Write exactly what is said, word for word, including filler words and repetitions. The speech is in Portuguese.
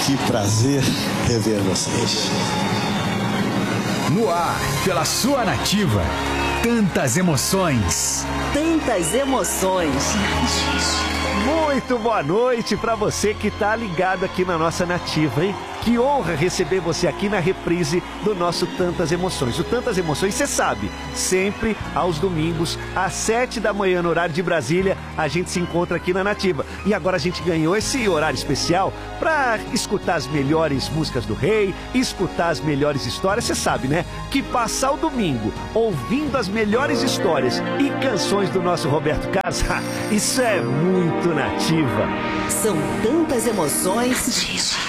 Que prazer rever vocês. No ar, pela sua Nativa. Tantas emoções. Tantas emoções. Muito boa noite para você que tá ligado aqui na nossa Nativa, hein? Que honra receber você aqui na reprise do nosso Tantas Emoções. O Tantas Emoções, você sabe, sempre aos domingos, às sete da manhã, no horário de Brasília, a gente se encontra aqui na Nativa. E agora a gente ganhou esse horário especial para escutar as melhores músicas do rei, escutar as melhores histórias. Você sabe, né? Que passar o domingo ouvindo as melhores histórias e canções do nosso Roberto Carlos, isso é muito Nativa. São tantas emoções.